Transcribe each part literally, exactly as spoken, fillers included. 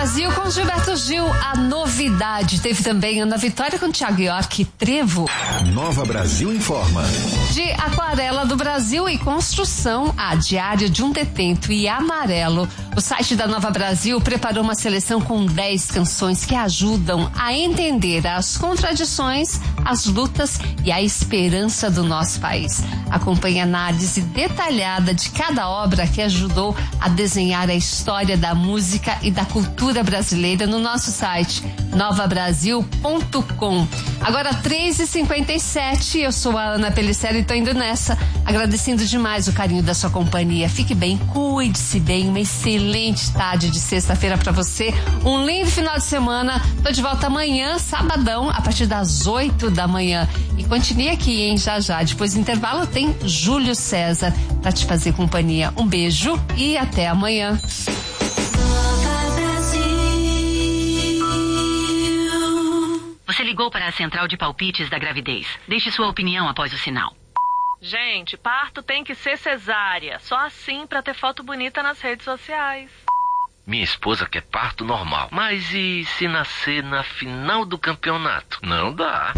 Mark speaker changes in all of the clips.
Speaker 1: Brasil com Gilberto Gil, a novidade. Teve também Ana Vitória com Thiago York, Trevo.
Speaker 2: Nova Brasil informa.
Speaker 1: De Aquarela do Brasil e Construção, a Diário de um Detento e Amarelo. O site da Nova Brasil preparou uma seleção com dez canções que ajudam a entender as contradições, as lutas e a esperança do nosso país. Acompanhe a análise detalhada de cada obra que ajudou a desenhar a história da música e da cultura brasileira no nosso site nova brasil ponto com. Agora três e cinquenta e sete, eu sou a Ana Pellicer e tô indo nessa, agradecendo demais o carinho da sua companhia. Fique bem, cuide-se bem, uma excelente tarde de sexta-feira pra você, um lindo final de semana. Tô de volta amanhã, sabadão, a partir das oito da manhã. E continue aqui, hein, já já. Depois do intervalo tem Júlio César pra te fazer companhia. Um beijo e até amanhã.
Speaker 3: Você ligou para a central de palpites da gravidez. Deixe sua opinião após o sinal.
Speaker 4: Gente, parto tem que ser cesárea. Só assim pra ter foto bonita nas redes sociais.
Speaker 5: Minha esposa quer parto normal. Mas e se nascer na final do campeonato? Não dá.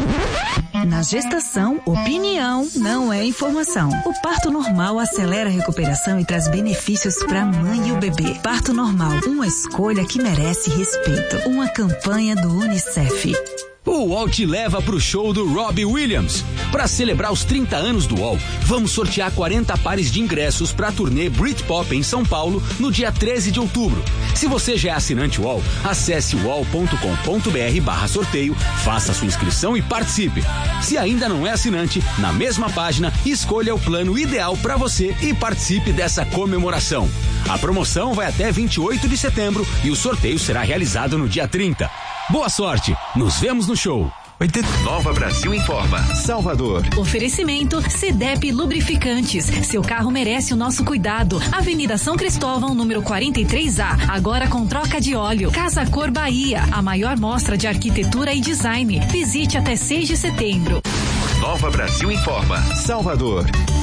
Speaker 6: Na gestação, opinião não é informação. O parto normal acelera a recuperação e traz benefícios para a mãe e o bebê. Parto normal, uma escolha que merece respeito. Uma campanha do Unicef.
Speaker 7: O U O L te leva pro show do Robbie Williams. Para celebrar os trinta anos do U O L, vamos sortear quarenta pares de ingressos para a turnê Britpop em São Paulo no dia treze de outubro. Se você já é assinante U O L, acesse u o l ponto com ponto b r barra sorteio, faça sua inscrição e participe. Se ainda não é assinante, na mesma página, escolha o plano ideal para você e participe dessa comemoração. A promoção vai até vinte e oito de setembro e o sorteio será realizado no dia trinta. Boa sorte, nos vemos no show.
Speaker 2: Nova Brasil informa. Salvador.
Speaker 6: Oferecimento Cedep Lubrificantes. Seu carro merece o nosso cuidado. Avenida São Cristóvão, número quarenta e três A. Agora com troca de óleo. Casa Cor Bahia. A maior mostra de arquitetura e design. Visite até seis de setembro.
Speaker 2: Nova Brasil informa. Salvador.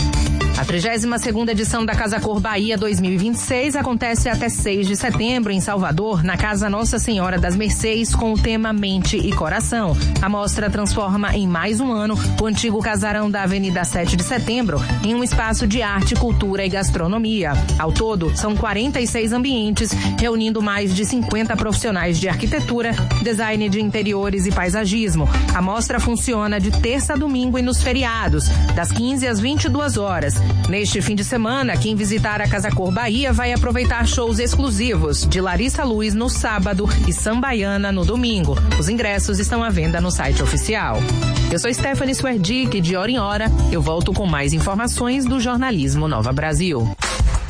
Speaker 8: A trigésima segunda edição da Casa Cor Bahia dois mil e vinte e seis acontece até seis de setembro em Salvador, na Casa Nossa Senhora das Mercês, com o tema Mente e Coração. A mostra transforma em mais um ano o antigo casarão da Avenida sete de Setembro em um espaço de arte, cultura e gastronomia. Ao todo, são quarenta e seis ambientes, reunindo mais de cinquenta profissionais de arquitetura, design de interiores e paisagismo. A mostra funciona de terça a domingo e nos feriados, das quinze às vinte e duas horas. Neste fim de semana, quem visitar a Casa Cor Bahia vai aproveitar shows exclusivos de Larissa Luz no sábado e Sambaiana no domingo. Os ingressos estão à venda no site oficial. Eu sou Stephanie Swerdick e de hora em hora eu volto com mais informações do jornalismo Nova Brasil.